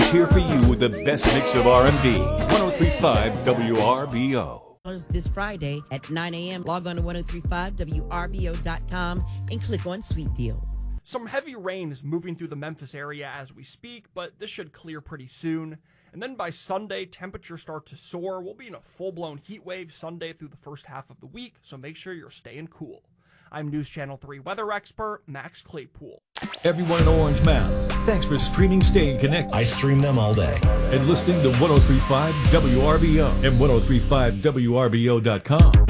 always here for you with the best mix of R&B. 103.5 WRBO. This Friday at 9 a.m. Log on to 1035WRBO.com and click on Sweet Deals. Some heavy rain is moving through the Memphis area as we speak, but this should clear pretty soon. And then by Sunday, temperatures start to soar. We'll be in a full-blown heat wave Sunday through the first half of the week, so make sure you're staying cool. I'm News Channel 3 weather expert Max Claypool. Everyone in Orange Mound, thanks for streaming Staying Connected. I stream them all day. And listening to 103.5 WRBO and 103.5WRBO.com.